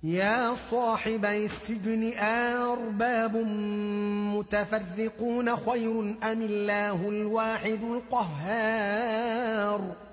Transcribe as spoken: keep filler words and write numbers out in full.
يا صاحبي السجن أرباب متفرقون خير أم الله الواحد القهار